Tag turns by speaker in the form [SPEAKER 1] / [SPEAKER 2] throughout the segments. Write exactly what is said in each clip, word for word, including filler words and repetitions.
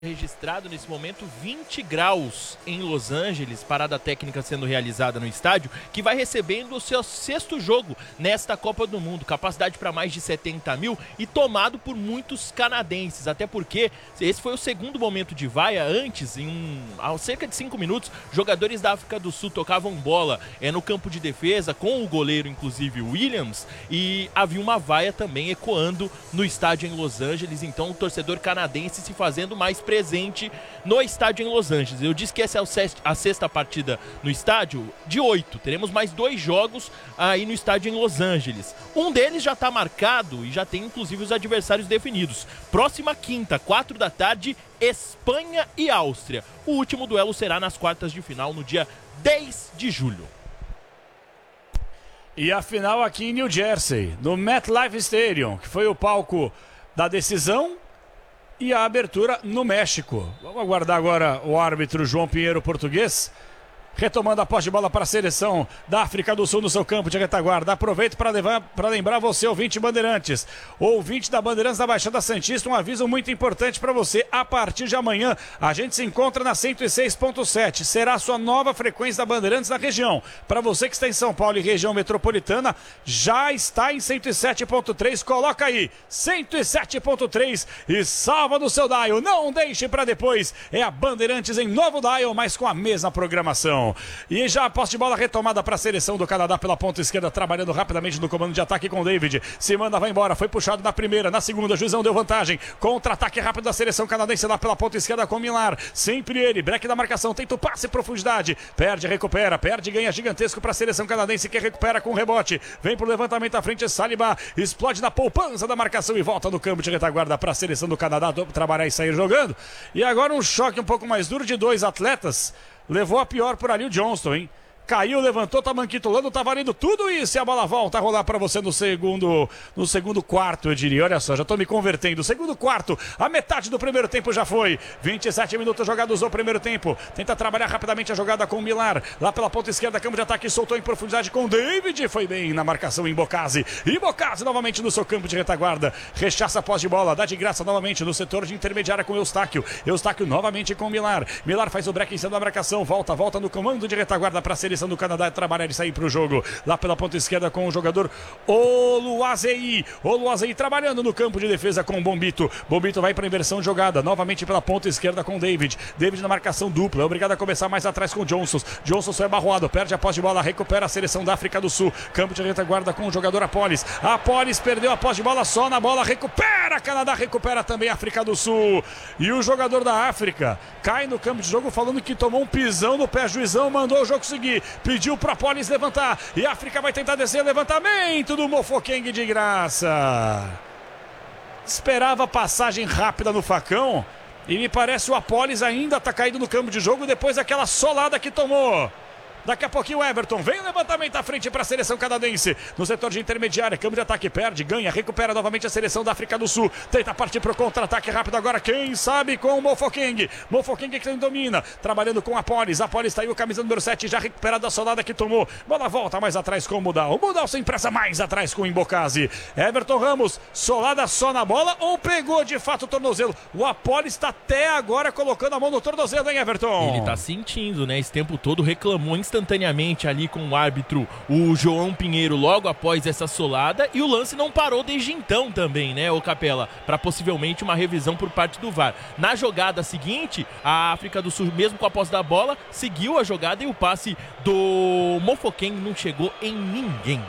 [SPEAKER 1] Registrado nesse momento vinte graus em Los Angeles, parada técnica sendo realizada no estádio, que vai recebendo o seu sexto jogo nesta Copa do Mundo, capacidade para mais de setenta mil e tomado por muitos canadenses, até porque esse foi o segundo momento de vaia. Antes, em um, há cerca de cinco minutos, jogadores da África do Sul tocavam bola é, no campo de defesa, com o goleiro inclusive Williams, e havia uma vaia também ecoando no estádio em Los Angeles, então o torcedor canadense se fazendo mais presente no estádio em Los Angeles. Eu disse que essa é a sexta partida no estádio, de oito. Teremos mais dois jogos aí no estádio em Los Angeles. Um deles já está marcado e já tem inclusive os adversários definidos. Próxima quinta, quatro da tarde, Espanha e Áustria. O último duelo será nas quartas de final, no dia dez de julho.
[SPEAKER 2] E a final aqui em New Jersey, no MetLife Stadium, que foi o palco da decisão, e a abertura no México. Vamos aguardar agora o árbitro João Pinheiro, português, retomando a posse de bola para a seleção da África do Sul no seu campo de retaguarda. Aproveito para lembrar você, ouvinte Bandeirantes, ouvinte da Bandeirantes da Baixada Santista, um aviso muito importante para você. A partir de amanhã, a gente se encontra na cento e seis ponto sete. Será a sua nova frequência da Bandeirantes na região. Para você que está em São Paulo e região metropolitana, já está em cento e sete ponto três. Coloca aí, cento e sete ponto três e salva no seu dial. Não deixe para depois. É a Bandeirantes em novo dial, mas com a mesma programação. E já a posse de bola retomada para a seleção do Canadá pela ponta esquerda, trabalhando rapidamente no comando de ataque com o David. Se manda, vai embora, foi puxado na primeira, na segunda, Juizão deu vantagem. Contra-ataque rápido da seleção canadense lá pela ponta esquerda com Millar. Sempre ele, break da marcação, tenta o passe em profundidade. Perde, recupera, perde, ganha gigantesco para a seleção canadense, que recupera com rebote. Vem pro levantamento à frente, Saliba explode na poupança da marcação e volta no campo de retaguarda para a seleção do Canadá trabalhar e sair jogando. E agora um choque um pouco mais duro de dois atletas. Levou a pior por ali o Johnston, hein? Caiu, levantou, tá manquitulando, tá valendo tudo isso e a bola volta a rolar para você no segundo, no segundo quarto, eu diria. Olha só, já tô me convertendo. Segundo quarto, a metade do primeiro tempo já foi. vinte e sete minutos jogados no primeiro tempo. Tenta trabalhar rapidamente a jogada com o Millar. Lá pela ponta esquerda, campo de ataque, soltou em profundidade com o David. Foi bem na marcação em Bocase. E Bocase novamente no seu campo de retaguarda. Rechaça a posse de bola, dá de graça novamente no setor de intermediária com Eustáquio. Eustáquio novamente com o Millar. Millar faz o break em cima da marcação. Volta, volta no comando de retaguarda para a seleção do Canadá trabalhar e sair para o jogo. Lá pela ponta esquerda com o jogador Oluwaseyi. Oluwaseyi trabalhando no campo de defesa com o Bombito. Bombito vai para a inversão de jogada. Novamente pela ponta esquerda com o David. David na marcação dupla. É obrigado a começar mais atrás com o Johnson. Johnson só é barroado. Perde a posse de bola. Recupera a seleção da África do Sul. Campo de retaguarda com o jogador Apolis. Apolis perdeu a posse de bola só na bola. Recupera. Canadá recupera também a África do Sul. E o jogador da África cai no campo de jogo falando que tomou um pisão no pé. Juizão mandou o jogo seguir. Pediu para Apolis levantar. E a África vai tentar descer. Levantamento do Mofokeng de graça. Esperava passagem rápida no facão. E me parece o Apolis ainda está caído no campo de jogo depois daquela solada que tomou. Daqui a pouquinho o Everton vem o levantamento à frente para a seleção canadense. No setor de intermediária, campo de ataque, perde, ganha, recupera novamente a seleção da África do Sul. Tenta partir para o contra-ataque rápido agora, quem sabe com o Mofokeng. Mofokeng que domina, trabalhando com a Apolis. Apolis está aí o camisa número sete, já recuperado a solada que tomou. Bola volta mais atrás com o Mudal. O Mudal sem pressa mais atrás com o Imbocase. Everton Ramos, solada só na bola ou pegou de fato o tornozelo? O Apolis está até agora colocando a mão no tornozelo, hein, Everton?
[SPEAKER 1] Ele está sentindo, né? Esse tempo todo reclamou em instantaneamente ali com o árbitro, o João Pinheiro, logo após essa solada, e o lance não parou desde então também, né, o Capela, para possivelmente uma revisão por parte do V A R. Na jogada seguinte, a África do Sul, mesmo com a posse da bola, seguiu a jogada e o passe do Mofokeng não chegou em ninguém.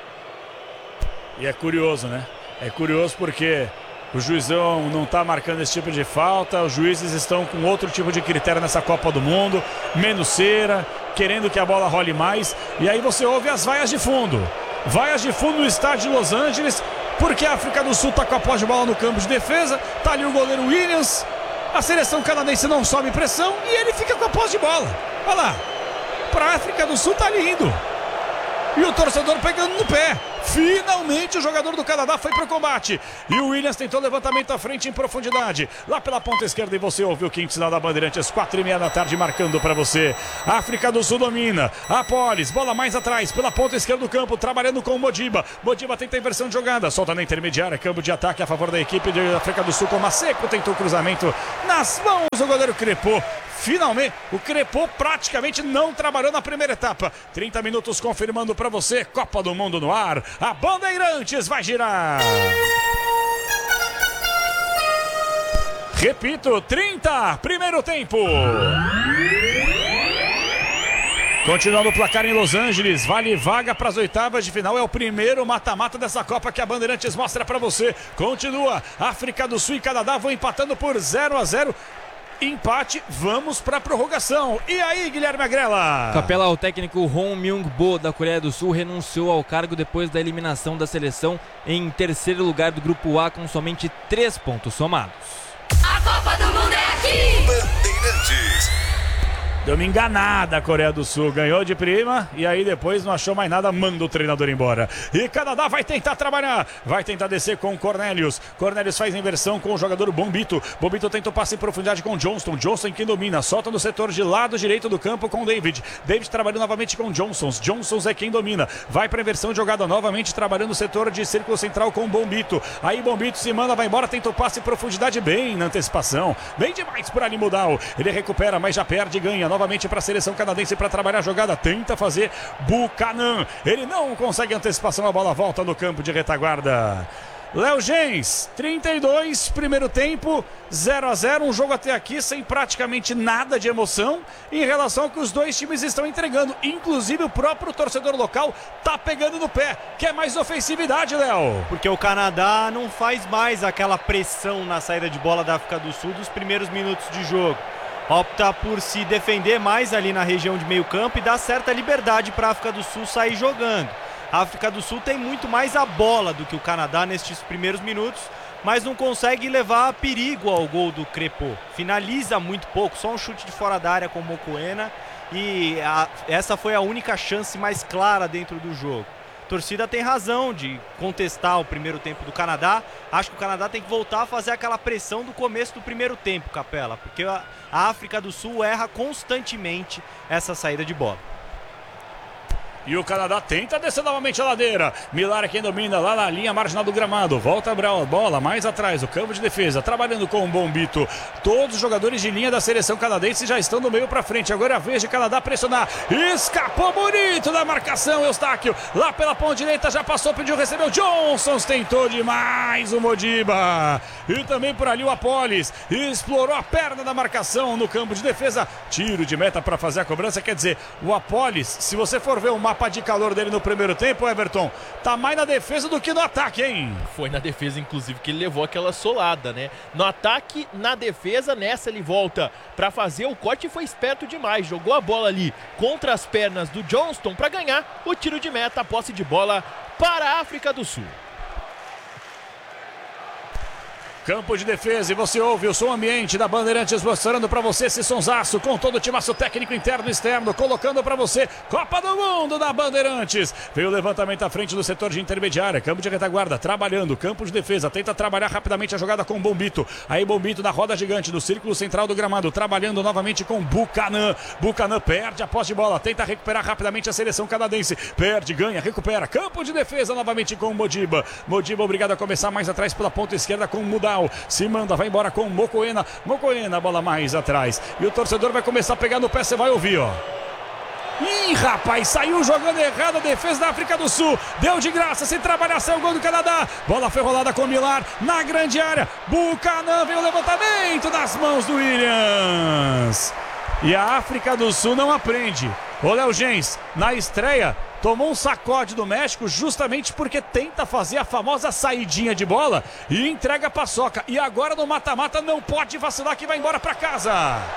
[SPEAKER 2] E é curioso, né? É curioso porque o juizão não está marcando esse tipo de falta, os juízes estão com outro tipo de critério nessa Copa do Mundo, menos cera, querendo que a bola role mais, e aí você ouve as vaias de fundo. Vaias de fundo no estádio de Los Angeles, porque a África do Sul está com a posse de bola no campo de defesa, tá ali o goleiro Williams, a seleção canadense não sobe pressão e ele fica com a posse de bola. Olha lá, para a África do Sul tá lindo. E o torcedor pegando no pé. Finalmente o jogador do Canadá foi pro combate. E o Williams tentou levantamento à frente em profundidade. Lá pela ponta esquerda, e você ouviu o quinto sinal da Bandeirantes, quatro e meia da tarde, marcando para você. África do Sul domina. Apolis, bola mais atrás, pela ponta esquerda do campo, trabalhando com o Modiba. Modiba tenta a inversão de jogada, solta na intermediária, campo de ataque a favor da equipe de África do Sul com Maceco, tentou o cruzamento nas mãos do goleiro Crepô. Finalmente, o Crepô praticamente não trabalhou na primeira etapa. trinta minutos confirmando para você, Copa do Mundo no ar. A Bandeirantes vai girar. Repito, trinta, primeiro tempo. Continuando o placar em Los Angeles, vale vaga para as oitavas de final, é o primeiro mata-mata dessa Copa que a Bandeirantes mostra para você. Continua, África do Sul e Canadá vão empatando por zero a zero. Empate, vamos para a prorrogação. E aí, Guilherme Agrela?
[SPEAKER 3] Capela, o técnico Hong Myung-bo da Coreia do Sul renunciou ao cargo depois da eliminação da seleção em terceiro lugar do Grupo A com somente três pontos somados.
[SPEAKER 4] A Copa do Mundo é aqui!
[SPEAKER 2] Bandeirantes. Deu uma enganada a Coreia do Sul, ganhou de prima e aí depois não achou mais nada, manda o treinador embora. E Canadá vai tentar trabalhar, vai tentar descer com o Cornelius. Cornelius faz inversão com o jogador Bombito. Bombito tenta o passe em profundidade com Johnston. Johnston quem domina, solta no setor de lado direito do campo com David. David trabalhando novamente com Johnsons. Johnsons é quem domina, vai para inversão de jogada novamente, trabalhando no setor de círculo central com Bombito. Aí Bombito se manda, vai embora, tenta o passe em profundidade bem na antecipação. Bem demais por Ali Mudal. Ele recupera, mas já perde e ganha. Novamente para a seleção canadense para trabalhar a jogada. Tenta fazer Buchanan. Ele não consegue antecipação. A bola volta no campo de retaguarda. Léo Gens, trinta e dois, primeiro tempo, zero a zero. Um jogo até aqui sem praticamente nada de emoção em relação ao que os dois times estão entregando. Inclusive o próprio torcedor local tá pegando no pé. Quer mais ofensividade, Léo?
[SPEAKER 5] Porque o Canadá não faz mais aquela pressão na saída de bola da África do Sul dos primeiros minutos de jogo. Opta por se defender mais ali na região de meio campo e dá certa liberdade para a África do Sul sair jogando. A África do Sul tem muito mais a bola do que o Canadá nestes primeiros minutos, mas não consegue levar perigo ao gol do Crepô. Finaliza muito pouco, só um chute de fora da área com o Mokoena, e a, essa foi a única chance mais clara dentro do jogo. A torcida tem razão de contestar o primeiro tempo do Canadá. Acho que o Canadá tem que voltar a fazer aquela pressão do começo do primeiro tempo, Capela, porque a, a África do Sul erra constantemente essa saída de bola.
[SPEAKER 2] E o Canadá tenta descer novamente a ladeira. Millar é quem domina lá na linha marginal do gramado. Volta a bola mais atrás, o campo de defesa, trabalhando com o Bombito. Todos os jogadores de linha da seleção canadense já estão do meio para frente. Agora é a vez de Canadá pressionar. Escapou bonito da marcação, Eustáquio. Lá pela ponta direita já passou, pediu, recebeu. Johnson tentou demais o Modiba. E também por ali o Apolis. Explorou a perna da marcação no campo de defesa. Tiro de meta para fazer a cobrança. Quer dizer, o Apolis, se você for ver o mapa de calor dele no primeiro tempo, Everton, tá mais na defesa do que no ataque, hein?
[SPEAKER 1] Foi na defesa, inclusive, que ele levou aquela solada, né? No ataque, na defesa, nessa ele volta pra fazer o corte e foi esperto demais. Jogou a bola ali contra as pernas do Johnston pra ganhar o tiro de meta, a posse de bola para a África do Sul.
[SPEAKER 2] Campo de defesa, e você ouve o som ambiente da Bandeirantes mostrando pra você esse sonsaço com todo o timaço técnico interno e externo, colocando pra você Copa do Mundo da Bandeirantes. Veio o levantamento à frente do setor de intermediária, campo de retaguarda, trabalhando, campo de defesa, tenta trabalhar rapidamente a jogada com o Bombito. Aí Bombito na roda gigante, no círculo central do gramado, trabalhando novamente com Buchanan. Buchanan perde a posse de bola, tenta recuperar rapidamente a seleção canadense. Perde, ganha, recupera, campo de defesa novamente com o Modiba. Modiba obrigado a começar mais atrás pela ponta esquerda com o Mudal. Se manda, vai embora com o Mokoena. Mokoena, bola mais atrás. E o torcedor vai começar a pegar no pé, você vai ouvir, ó. Ih, rapaz, saiu jogando errado a defesa da África do Sul. Deu de graça, sem trabalhar, saiu o gol do Canadá. Bola foi rolada com o Millar na grande área. Buchanan, veio o levantamento das mãos do Williams. E a África do Sul não aprende. O Léo Gens, na estreia, tomou um sacode do México justamente porque tenta fazer a famosa saidinha de bola e entrega a paçoca. E agora no mata-mata não pode vacilar que vai embora para casa.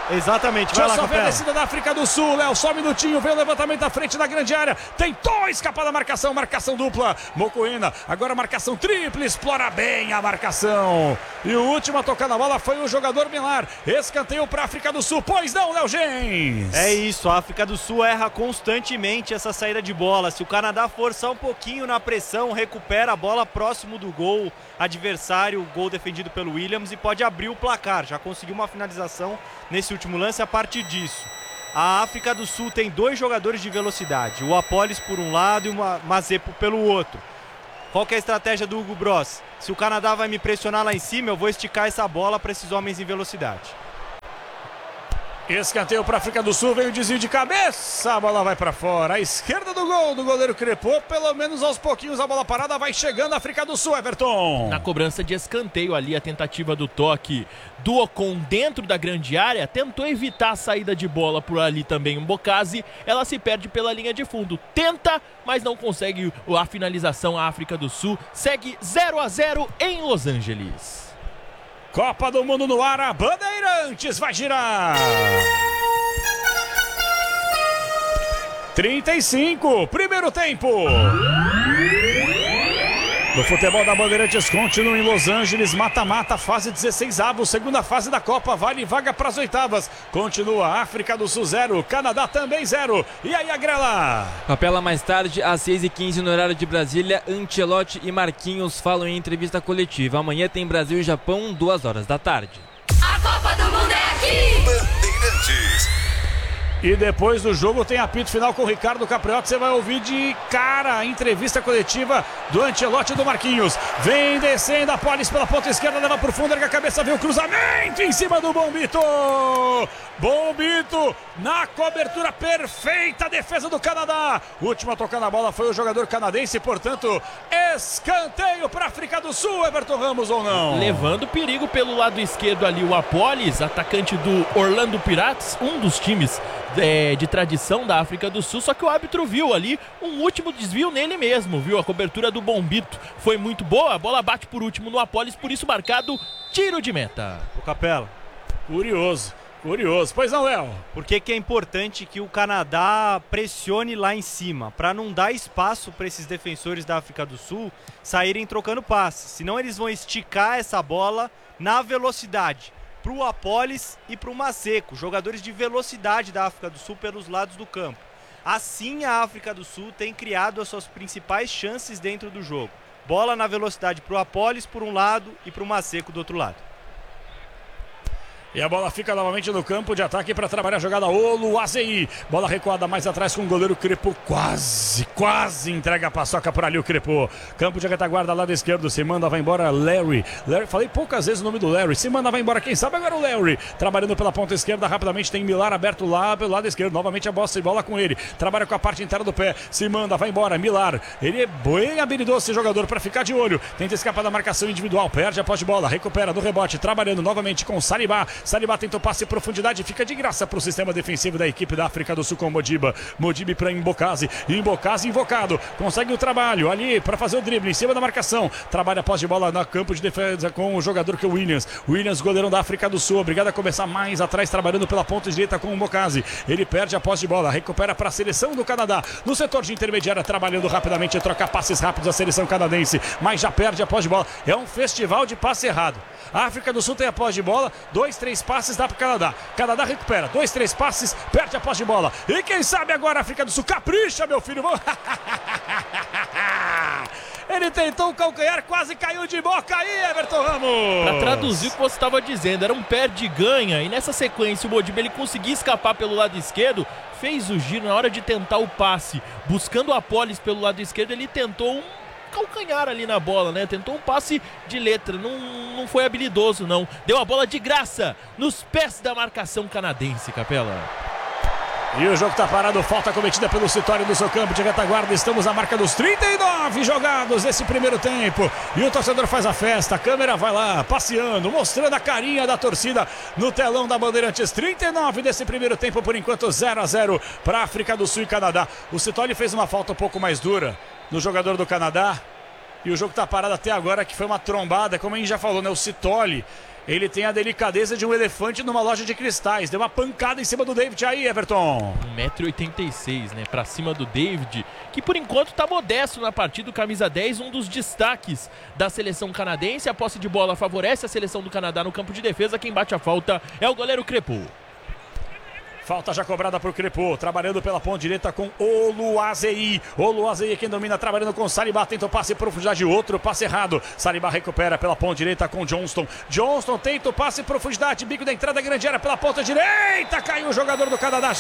[SPEAKER 5] Exatamente,
[SPEAKER 2] Deixa
[SPEAKER 5] vai
[SPEAKER 2] eu
[SPEAKER 5] lá,
[SPEAKER 2] só ver a
[SPEAKER 5] Capela.
[SPEAKER 2] descida da África do Sul, Léo, só um minutinho, veio o levantamento à frente da grande área, tentou escapar da marcação, marcação dupla, Mocoena, agora marcação tripla, explora bem a marcação. E o último a tocar na bola foi o jogador Milar, escanteio para a África do Sul, pois não, Léo Gens?
[SPEAKER 5] É isso, a África do Sul erra constantemente essa saída de bola. Se o Canadá forçar um pouquinho na pressão, recupera a bola próximo do gol adversário, o gol defendido pelo Williams, e pode abrir o placar. Já conseguiu uma finalização nesse último lance a partir disso. A África do Sul tem dois jogadores de velocidade, o Apolis por um lado e o Mazepo pelo outro. Qual que é a estratégia do Hugo Bross? Se o Canadá vai me pressionar lá em cima, eu vou esticar essa bola para esses homens em velocidade.
[SPEAKER 2] Escanteio para a África do Sul, vem o desvio de cabeça, a bola vai para fora, à esquerda do gol do goleiro Crepô, pelo menos aos pouquinhos a bola parada vai chegando a África do Sul, Everton.
[SPEAKER 1] Na cobrança de escanteio ali, a tentativa do toque do Ocon dentro da grande área, tentou evitar a saída de bola por ali também o Mbokasi, ela se perde pela linha de fundo, tenta, mas não consegue a finalização. A África do Sul segue zero a zero em Los Angeles.
[SPEAKER 2] Copa do Mundo no ar, a Bandeirantes vai girar. trinta e cinco, primeiro tempo. No futebol da Bandeirantes continua em Los Angeles, mata-mata, fase dezesseis avos, segunda fase da Copa, vale vaga para as oitavas. Continua África do Sul zero, Canadá também zero. E aí, Agrela?
[SPEAKER 3] Capela, mais tarde, às seis e quinze no horário de Brasília, Ancelotti e Marquinhos falam em entrevista coletiva. Amanhã tem Brasil e Japão, duas horas da tarde.
[SPEAKER 4] A Copa do Mundo é aqui!
[SPEAKER 6] Bandeirantes.
[SPEAKER 2] E depois do jogo tem apito final com o Ricardo Capriotti. Você vai ouvir de cara a entrevista coletiva do Ancelotti e do Marquinhos. Vem descendo a Polis pela ponta esquerda, leva por fundo, erga a cabeça, vem o cruzamento em cima do Bombito. Bombito na cobertura perfeita, defesa do Canadá. O último a tocar na bola foi o jogador canadense, portanto, escanteio para a África do Sul, Everton Ramos ou não?
[SPEAKER 1] Levando perigo pelo lado esquerdo ali o Apolis, atacante do Orlando Pirates, um dos times É, de tradição da África do Sul, só que o árbitro viu ali um último desvio nele mesmo, viu? A cobertura do Bombito foi muito boa, a bola bate por último no Apolis, por isso marcado tiro de meta.
[SPEAKER 5] O Capela.
[SPEAKER 2] Curioso, curioso. Pois não, Léo?
[SPEAKER 5] Por que que é importante que o Canadá pressione lá em cima? Para não dar espaço para esses defensores da África do Sul saírem trocando passes, senão eles vão esticar essa bola na velocidade para o Apolis e para o Mazepo, jogadores de velocidade da África do Sul pelos lados do campo. Assim a África do Sul tem criado as suas principais chances dentro do jogo. Bola na velocidade para o Apolis por um lado e para o Mazepo do outro lado.
[SPEAKER 2] E a bola fica novamente no campo de ataque para trabalhar a jogada Oluwaseyi. Bola recuada mais atrás com o goleiro Crepô. Quase, quase entrega a paçoca por ali o Crepô. Campo de retaguarda, lado esquerdo. Se manda, vai embora Larry. Larry. Falei poucas vezes o nome do Larry. Se manda, vai embora. Quem sabe agora o Larry. Trabalhando pela ponta esquerda. Rapidamente tem Milar aberto lá pelo lado esquerdo. Novamente a bola e bola com ele. Trabalha com a parte interna do pé. Se manda, vai embora. Milar. Ele é bem habilidoso esse jogador para ficar de olho. Tenta escapar da marcação individual. Perde a posse de bola. Recupera do rebote. Trabalhando novamente com Salibá. Salibá tenta o passe em profundidade, fica de graça para o sistema defensivo da equipe da África do Sul com Modiba. Modiba para Mbokasi, Mbokasi invocado, consegue o trabalho ali para fazer o drible em cima da marcação, trabalha a posse de bola no campo de defesa com o jogador que é o Williams. Williams, goleirão da África do Sul, obrigado a começar mais atrás, trabalhando pela ponta direita com o Mbokasi. Ele perde a posse de bola, recupera para a seleção do Canadá. No setor de intermediária, trabalhando rapidamente, troca passes rápidos a seleção canadense, mas já perde a posse de bola. É um festival de passe errado. A África do Sul tem a posse de bola, dois, três passes dá para o Canadá. Canadá recupera, dois, três passes, perde a posse de bola. E quem sabe agora a África do Sul capricha, meu filho. Ele tentou o calcanhar, quase caiu de boca aí, Everton Ramos.
[SPEAKER 1] Para traduzir o que você estava dizendo, era um perde-ganha. E nessa sequência o Modiba ele conseguia escapar pelo lado esquerdo, fez o giro na hora de tentar o passe. Buscando o Apolis pelo lado esquerdo, ele tentou um calcanhar ali na bola, né? Tentou um passe de letra, não, não foi habilidoso, não. Deu a bola de graça nos pés da marcação canadense, Capela.
[SPEAKER 2] E o jogo está parado, falta cometida pelo Citório do seu campo de retaguarda. Estamos na marca dos trinta e nove jogados nesse primeiro tempo. E o torcedor faz a festa, a câmera vai lá, passeando, mostrando a carinha da torcida no telão da Bandeirantes. trinta e nove desse primeiro tempo, por enquanto zero a zero para a África do Sul e Canadá. O Citório fez uma falta um pouco mais dura no jogador do Canadá. E o jogo está parado até agora, que foi uma trombada, como a gente já falou, né? O Citoli, ele tem a delicadeza de um elefante numa loja de cristais. Deu uma pancada em cima do David aí, Everton.
[SPEAKER 1] um metro e oitenta e seis, né? Pra cima do David, que por enquanto tá modesto na partida. O camisa dez, um dos destaques da seleção canadense. A posse de bola favorece a seleção do Canadá no campo de defesa. Quem bate a falta é o goleiro Crépeau.
[SPEAKER 2] Falta já cobrada por Crépeau, trabalhando pela ponta direita com Oluwaseyi. Oluwaseyi quem domina, trabalhando com Saliba, tenta o passe em profundidade, outro passe errado. Saliba recupera pela ponta direita com Johnston. Johnston tenta o passe em profundidade, bico da entrada grande área pela ponta direita. Caiu o jogador do Canadá.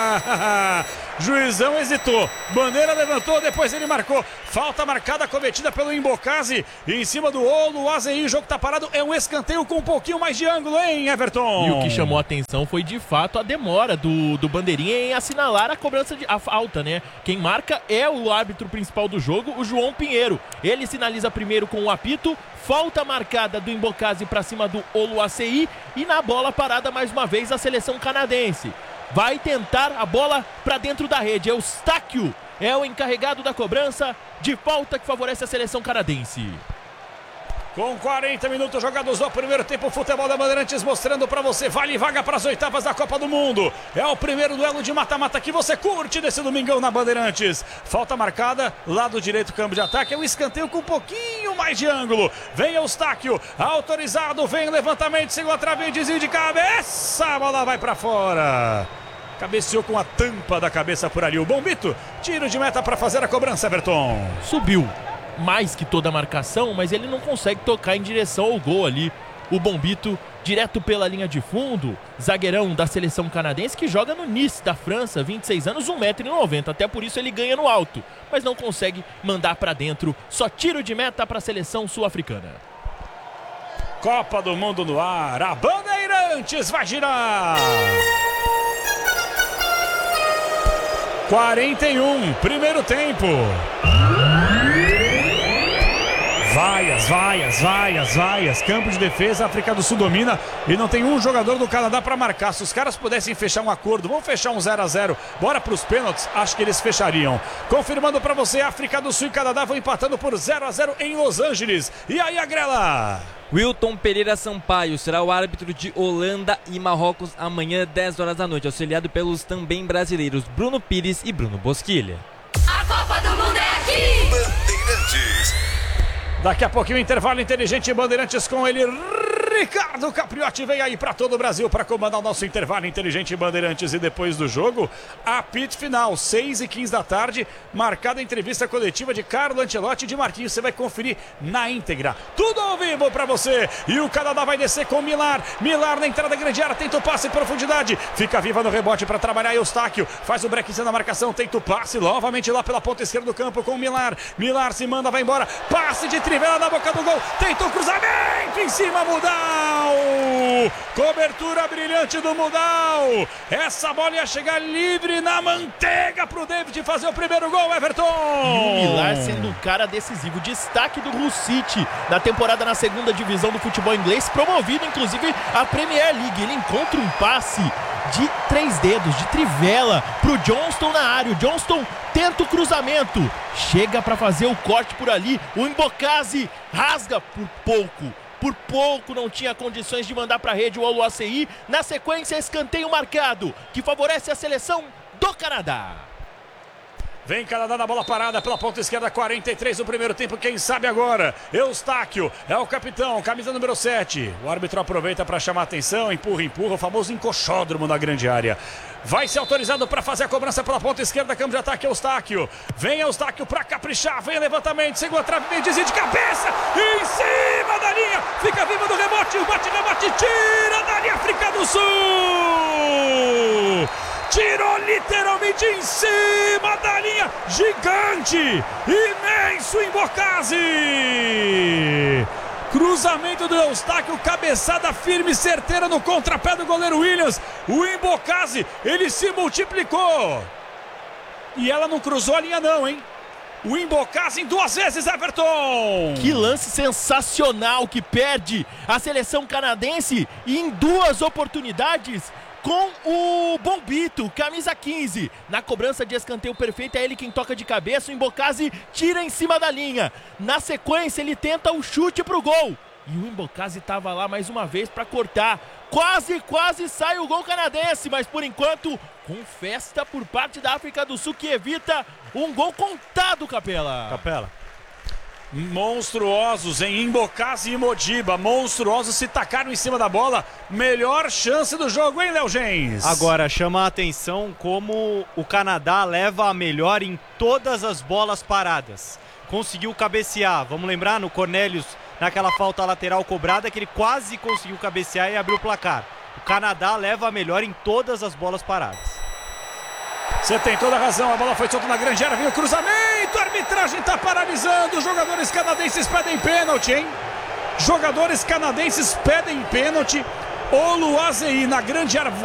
[SPEAKER 2] Juizão hesitou, bandeira levantou, depois ele marcou. Falta marcada, cometida pelo Mbokazi em cima do Oluwaseyi. O jogo tá parado, é um escanteio com um pouquinho mais de ângulo, hein, Everton?
[SPEAKER 1] E o que chamou a atenção foi de fato a demora do Do, do bandeirinha em assinalar a cobrança de a falta, né? Quem marca é o árbitro principal do jogo, o João Pinheiro. Ele sinaliza primeiro com o apito, falta marcada do Mbokazi para cima do Oluwaseyi e na bola parada mais uma vez a seleção canadense. Vai tentar a bola para dentro da rede. Eustáquio é o encarregado da cobrança de falta que favorece a seleção canadense.
[SPEAKER 2] Com quarenta minutos jogados no primeiro tempo, o futebol da Bandeirantes mostrando pra você, vale vaga para as oitavas da Copa do Mundo. É o primeiro duelo de mata-mata que você curte desse domingão na Bandeirantes. Falta marcada, lado direito, campo de ataque, é um escanteio com um pouquinho mais de ângulo. Vem Eustáquio, autorizado, vem levantamento, segura a trave, desvio de cabeça, a bola vai pra fora. Cabeceou com a tampa da cabeça por ali o Bombito. Tiro de meta para fazer a cobrança, Everton.
[SPEAKER 1] Subiu mais que toda a marcação, mas ele não consegue tocar em direção ao gol ali. O Bombito, direto pela linha de fundo, zagueirão da seleção canadense que joga no Nice da França, vinte e seis anos, um metro e noventa. Até por isso ele ganha no alto, mas não consegue mandar para dentro. Só tiro de meta para a seleção sul-africana.
[SPEAKER 2] Copa do Mundo no ar, a Bandeirantes vai girar. quarenta e um, primeiro tempo. Vaias, vaias, vaias, vaias. Campo de defesa, a África do Sul domina e não tem um jogador do Canadá para marcar. Se os caras pudessem fechar um acordo, vamos fechar um zero a zero, bora para os pênaltis, acho que eles fechariam. Confirmando para você, África do Sul e Canadá vão empatando por zero a zero em Los Angeles. E aí, Agrela?
[SPEAKER 3] Wilton Pereira Sampaio será o árbitro de Holanda e Marrocos amanhã, dez horas da noite, auxiliado pelos também brasileiros Bruno Pires e Bruno Bosquilha.
[SPEAKER 4] A Copa do Mundo é aqui!
[SPEAKER 6] Bandeirantes.
[SPEAKER 2] Daqui a pouquinho, intervalo inteligente Bandeirantes com ele, Ricardo Capriotti vem aí para todo o Brasil para comandar o nosso intervalo inteligente Bandeirantes. E depois do jogo, apito final, seis e quinze da tarde, marcada a entrevista coletiva de Carlo Ancelotti e de Marquinhos. Você vai conferir na íntegra, tudo ao vivo para você. E o Canadá vai descer com Millar, Millar na entrada da grande área, tenta o passe em profundidade, fica viva no rebote para trabalhar Eustáquio, faz o break na marcação, tenta o passe novamente lá pela ponta esquerda do campo com Millar, Millar se manda, vai embora, passe de trivela na boca do gol, tenta o cruzamento em cima, Mudal, cobertura brilhante do Mudal, essa bola ia chegar livre na manteiga pro David fazer o primeiro gol, Everton.
[SPEAKER 1] E o Millar sendo um cara decisivo, destaque do Hull City na temporada na segunda divisão do futebol inglês, promovido inclusive à Premier League. Ele encontra um passe de três dedos, de trivela pro Johnston na área. O Johnston tenta o cruzamento, chega para fazer o corte por ali, o Mbokazi rasga por pouco. Por pouco não tinha condições de mandar para a rede o Oluwaseyi. Na sequência, escanteio marcado, que favorece a seleção do Canadá.
[SPEAKER 2] Vem Canadá na bola parada pela ponta esquerda, quarenta e três do primeiro tempo, quem sabe agora. Eustáquio é o capitão, camisa número sete. O árbitro aproveita para chamar a atenção, empurra, empurra, o famoso encoxódromo na grande área. Vai ser autorizado para fazer a cobrança pela ponta esquerda, campo de ataque, Eustáquio. Vem Eustáquio para caprichar, vem levantamento, segura a trave, vem desvio de cabeça, em cima da linha, fica viva no rebote, bate, rebate, tira da linha, África do Sul! Tirou literalmente em cima da linha, gigante, imenso Mbokazi. Cruzamento do Eustáquio, cabeçada firme e certeira no contrapé do goleiro Williams. O Mbokazi, ele se multiplicou. E ela não cruzou a linha não, hein? O Mbokazi em duas vezes, Everton!
[SPEAKER 1] Que lance sensacional que perde a seleção canadense e em duas oportunidades com o Bombito, camisa quinze. Na cobrança de escanteio perfeito, é ele quem toca de cabeça. O Mbokazi tira em cima da linha. Na sequência, ele tenta o chute pro gol. E o Embocase estava lá mais uma vez para cortar. Quase, quase sai o gol canadense, mas por enquanto, com festa por parte da África do Sul que evita um gol contado, Capela.
[SPEAKER 5] Capela.
[SPEAKER 2] Monstruosos em Embocase e Modiba. Monstruosos se tacaram em cima da bola. Melhor chance do jogo, hein, Léo Gens?
[SPEAKER 5] Agora, chama a atenção como o Canadá leva a melhor em todas as bolas paradas. Conseguiu cabecear. Vamos lembrar no Cornelius, naquela falta lateral cobrada, que ele quase conseguiu cabecear e abriu o placar. O Canadá leva a melhor em todas as bolas paradas.
[SPEAKER 2] Você tem toda a razão, a bola foi solta na grande área, vem o cruzamento, a arbitragem está paralisando, os jogadores canadenses pedem pênalti, hein? Jogadores canadenses pedem pênalti, Oluwaseyi na grande área.